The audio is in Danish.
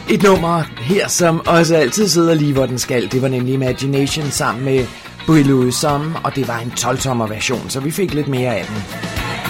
Et nummer her, som også altid sidder lige, hvor den skal. Det var nemlig Imagination sammen med Bouilloux, og det var en 12-tommer version, så vi fik lidt mere af den.